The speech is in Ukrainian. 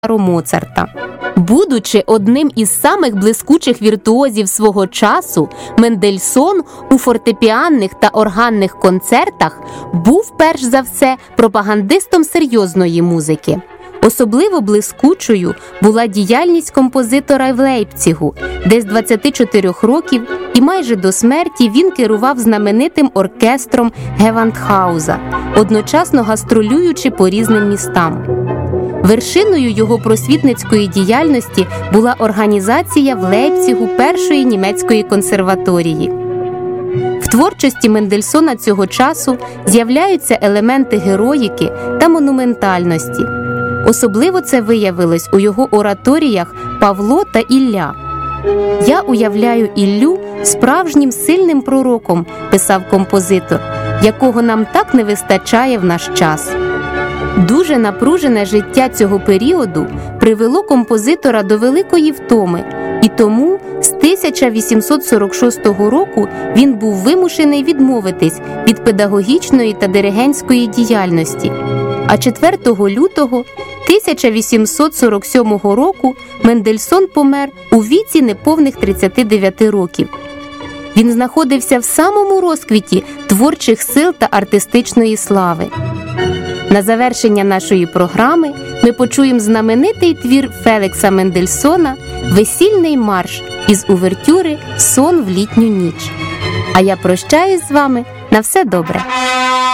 Моцарта. Будучи одним із самих блискучих віртуозів свого часу, Мендельсон у фортепіанних та органних концертах був перш за все пропагандистом серйозної музики. Особливо блискучою була діяльність композитора в Лейпцигу, де з 24 років і майже до смерті він керував знаменитим оркестром Гевандхауза, одночасно гастролюючи по різним містам. Вершиною його просвітницької діяльності була організація в Лейпцигу першої німецької консерваторії. В творчості Мендельсона цього часу з'являються елементи героїки та монументальності. Особливо це виявилось у його ораторіях «Павло та Ілля». «Я уявляю Іллю справжнім сильним пророком», – писав композитор, якого нам так не вистачає в наш час. Дуже напружене життя цього періоду привело композитора до великої втоми, і тому з 1846 року він був вимушений відмовитись від педагогічної та диригентської діяльності. А 4 лютого 1847 року Мендельсон помер у віці неповних 39 років. Він знаходився в самому розквіті творчих сил та артистичної слави. На завершення нашої програми ми почуємо знаменитий твір Фелікса Мендельсона «Весільний марш» із увертюри «Сон в літню ніч». А я прощаюсь з вами. На все добре!